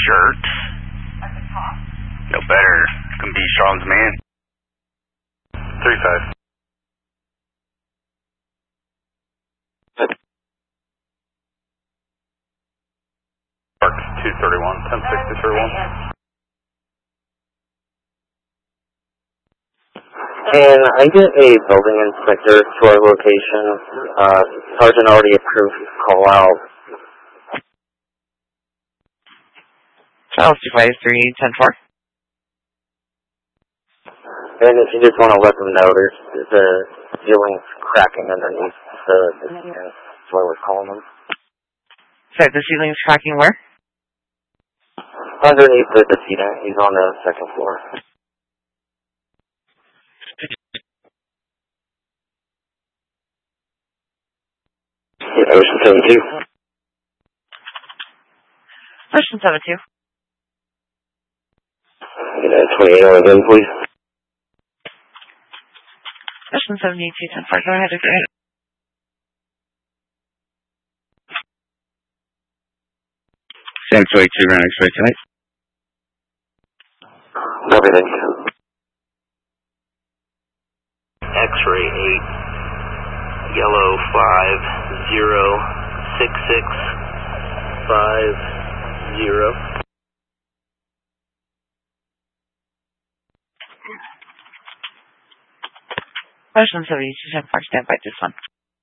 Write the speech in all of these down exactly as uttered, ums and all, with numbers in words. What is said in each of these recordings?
shirt. No better. Can be Sean's man. three five. Park two thirty-one, ten sixty-three one. Can I get a building inspector to our location? Uh, Sergeant already approved call out. Charles two five three ten four. And if you just want to let them know, there's, there's a ceiling's cracking underneath the, the ceiling. That's why we're calling them. Sorry, the ceiling's cracking where? Underneath the, the ceiling. He's on the second floor. Yeah, Ocean seven two. Ocean seven two. Get a twenty-eight hours in, please. Ocean seventy-two ten four. Go ahead, agree. San twenty-two, ground X-ray tonight. Everything. X-ray eight, yellow five zero six six five zero. Ocean seventy-two ten four. Stand by this one.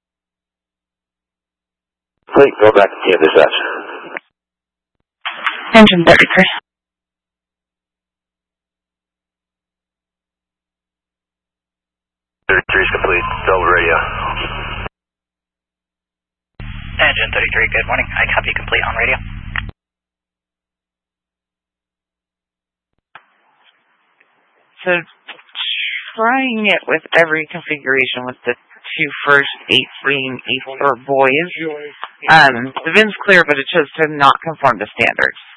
Please go back to the other side. Engine thirty-three. thirty-three is complete. Delta radio. Engine thirty-three, good morning. I copy complete on radio. So, trying it with every configuration with the two first eight being eight or boys. Um, the V I N's clear, but it shows to not conform to standards.